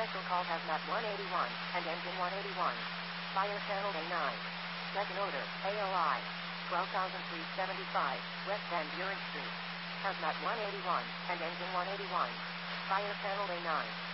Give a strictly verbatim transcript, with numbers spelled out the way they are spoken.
Special call Hazmat one eighty-one and Engine one eighty-one. Fire Channel A nine. Second order, A O I. twelve thousand three hundred seventy-five, West Van Buren Street. Hazmat one eighty-one and Engine one eighty-one. Fire Channel A nine.